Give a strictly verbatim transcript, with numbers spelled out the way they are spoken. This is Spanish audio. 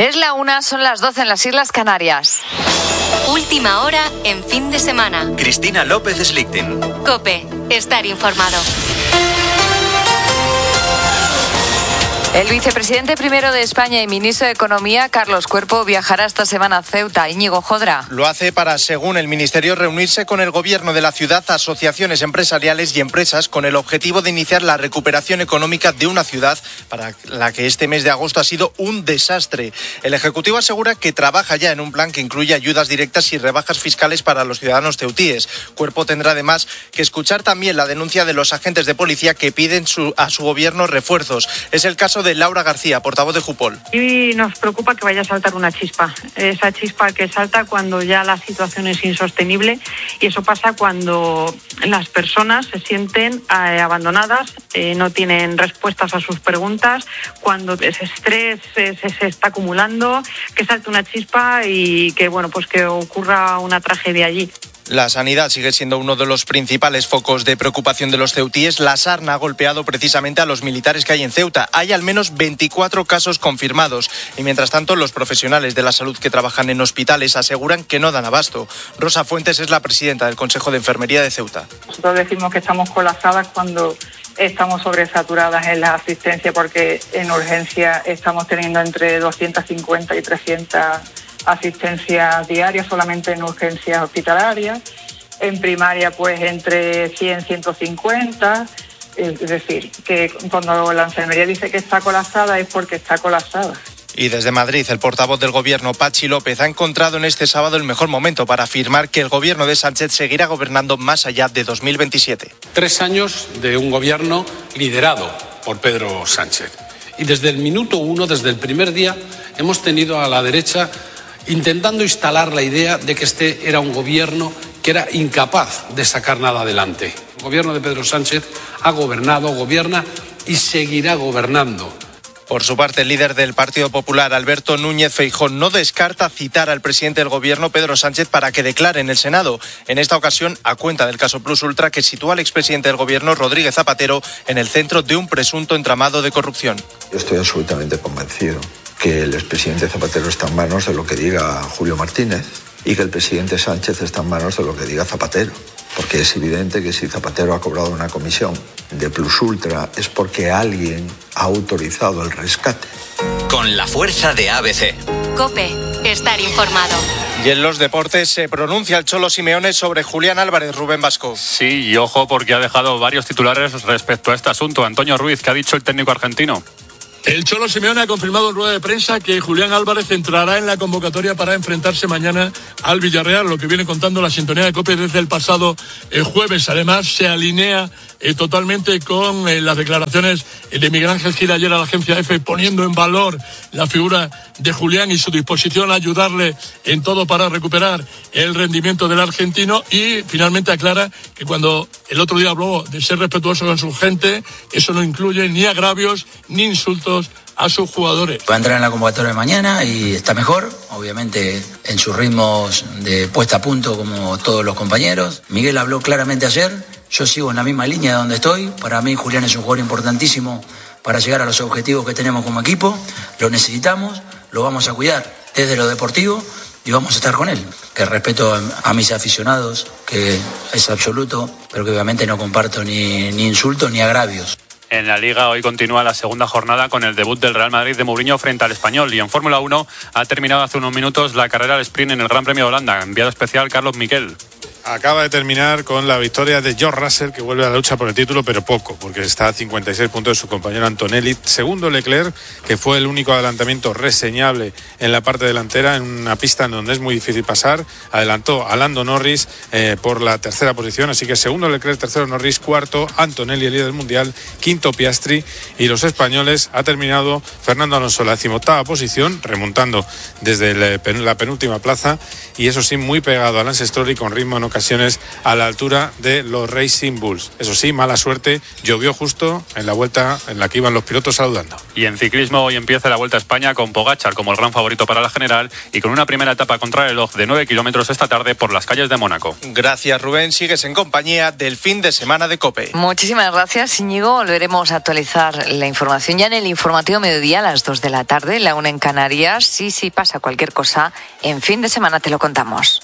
Es la una, son las doce en las Islas Canarias. Última hora en fin de semana. Cristina López Slichting. COPE, estar informado. El vicepresidente primero de España y ministro de Economía, Carlos Cuerpo, viajará esta semana a Ceuta. Íñigo Jodra. Lo hace para, según el Ministerio, reunirse con el gobierno de la ciudad, asociaciones empresariales y empresas con el objetivo de iniciar la recuperación económica de una ciudad para la que este mes de agosto ha sido un desastre. El Ejecutivo asegura que trabaja ya en un plan que incluye ayudas directas y rebajas fiscales para los ciudadanos ceutíes. Cuerpo tendrá además que escuchar también la denuncia de los agentes de policía que piden su, a su gobierno refuerzos. Es el caso de Laura García, portavoz de Jupol. Y nos preocupa que vaya a saltar una chispa, esa chispa que salta cuando ya la situación es insostenible, y eso pasa cuando las personas se sienten eh, abandonadas, eh, no tienen respuestas a sus preguntas, cuando ese estrés se, se, se está acumulando, que salte una chispa y que bueno pues que ocurra una tragedia allí. La sanidad sigue siendo uno de los principales focos de preocupación de los ceutíes. La sarna ha golpeado precisamente a los militares que hay en Ceuta. Hay al menos veinticuatro casos confirmados y mientras tanto los profesionales de la salud que trabajan en hospitales aseguran que no dan abasto. Rosa Fuentes es la presidenta del Consejo de Enfermería de Ceuta. Nosotros decimos que estamos colapsadas cuando estamos sobresaturadas en la asistencia, porque en urgencia estamos teniendo entre doscientas cincuenta y trescientas asistencias diarias solamente en urgencias hospitalarias. En primaria pues entre cien, ciento cincuenta. Es decir, que cuando la enfermería dice que está colapsada es porque está colapsada. Y desde Madrid, el portavoz del Gobierno, Patxi López, ha encontrado en este sábado el mejor momento para afirmar que el Gobierno de Sánchez seguirá gobernando más allá de dos mil veintisiete. Tres años de un Gobierno liderado por Pedro Sánchez. Y desde el minuto uno, desde el primer día, hemos tenido a la derecha intentando instalar la idea de que este era un gobierno que era incapaz de sacar nada adelante. El gobierno de Pedro Sánchez ha gobernado, gobierna y seguirá gobernando. Por su parte, el líder del Partido Popular, Alberto Núñez Feijóo, no descarta citar al presidente del Gobierno, Pedro Sánchez, para que declare en el Senado. En esta ocasión, a cuenta del caso Plus Ultra, que sitúa al expresidente del Gobierno, Rodríguez Zapatero, en el centro de un presunto entramado de corrupción. Yo estoy absolutamente convencido que el expresidente Zapatero está en manos de lo que diga Julio Martínez y que el presidente Sánchez está en manos de lo que diga Zapatero. Porque es evidente que si Zapatero ha cobrado una comisión de Plus Ultra es porque alguien ha autorizado el rescate. Con la fuerza de A B C. COPE, estar informado. Y en los deportes se pronuncia el Cholo Simeone sobre Julián Álvarez. Rubén Vasco. Sí, y ojo porque ha dejado varios titulares respecto a este asunto. Antonio Ruiz, ¿qué ha dicho el técnico argentino? El Cholo Simeone ha confirmado en rueda de prensa que Julián Álvarez entrará en la convocatoria para enfrentarse mañana al Villarreal, lo que viene contando la sintonía de COPE desde el pasado eh, jueves. Además, se alinea eh, totalmente con eh, las declaraciones de Miguel Ángel Gil ayer a la agencia EFE, poniendo en valor la figura de Julián y su disposición a ayudarle en todo para recuperar el rendimiento del argentino. Y finalmente aclara que cuando el otro día habló de ser respetuoso con su gente, eso no incluye ni agravios ni insultos a sus jugadores. Va a entrar en la convocatoria de mañana y está mejor, obviamente en sus ritmos de puesta a punto como todos los compañeros. Miguel habló claramente ayer, yo sigo en la misma línea de donde estoy. Para mí Julián es un jugador importantísimo para llegar a los objetivos que tenemos como equipo. Lo necesitamos, lo vamos a cuidar desde lo deportivo y vamos a estar con él. Que respeto a, a mis aficionados, que es absoluto, pero que obviamente no comparto ni, ni insultos ni agravios. En la Liga hoy continúa la segunda jornada con el debut del Real Madrid de Mourinho frente al Español. Y en Fórmula uno ha terminado hace unos minutos la carrera al sprint en el Gran Premio de Holanda. Enviado especial Carlos Miquel. Acaba de terminar con la victoria de George Russell, que vuelve a la lucha por el título, pero poco, porque está a cincuenta y seis puntos de su compañero Antonelli. Segundo Leclerc, que fue el único adelantamiento reseñable en la parte delantera, en una pista en donde es muy difícil pasar. Adelantó a Lando Norris eh, por la tercera posición, así que segundo Leclerc, tercero Norris, cuarto Antonelli, el líder del mundial, quinto Piastri, y los españoles ha terminado Fernando Alonso la decimoctava posición, remontando desde la penúltima plaza, y eso sí, muy pegado a Lance Stroll y con ritmo no ocasiones a la altura de los Racing Bulls. Eso sí, mala suerte, llovió justo en la vuelta en la que iban los pilotos saludando. Y en ciclismo hoy empieza la Vuelta a España con Pogačar como el gran favorito para la general y con una primera etapa contrarreloj de nueve kilómetros esta tarde por las calles de Mónaco. Gracias, Rubén. Sigues en compañía del fin de semana de COPE. Muchísimas gracias, Íñigo. Volveremos a actualizar la información ya en el informativo mediodía a las dos de la tarde, la una en Canarias. Sí, sí, pasa cualquier cosa, en fin de semana te lo contamos.